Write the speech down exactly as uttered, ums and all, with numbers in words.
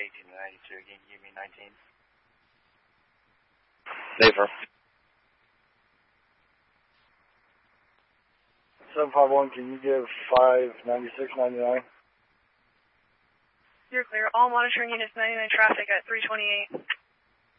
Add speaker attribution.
Speaker 1: eighteen to ninety-two. Can you give me nineteen?
Speaker 2: Safer.
Speaker 3: seven five one, can you give five ninety-six ninety-nine?
Speaker 4: You're clear. All monitoring units ninety-nine traffic at three twenty-eight.